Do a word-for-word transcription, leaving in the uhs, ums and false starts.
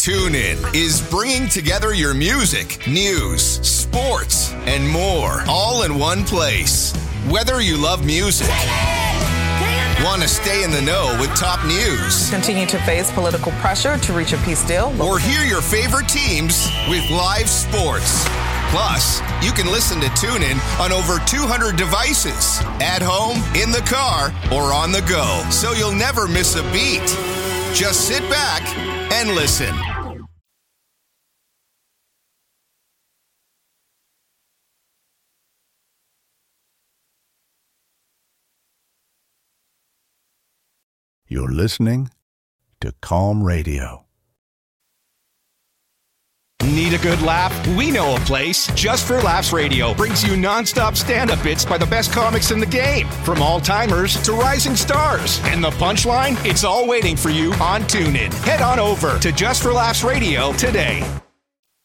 TuneIn is bringing together your music, news, sports, and more, all in one place. Whether you love music, want to stay in the know with top news, continue to face political pressure to reach a peace deal, or hear your favorite teams with live sports. Plus, you can listen to TuneIn on over two hundred devices, at home, in the car, or on the go, so you'll never miss a beat. Just sit back and listen. You're listening to Calm Radio. Need a good laugh? We know a place. Just for Laughs Radio brings you nonstop stand-up bits by the best comics in the game, from all-timers to rising stars. And the punchline? It's all waiting for you on TuneIn. Head on over to Just for Laughs Radio today.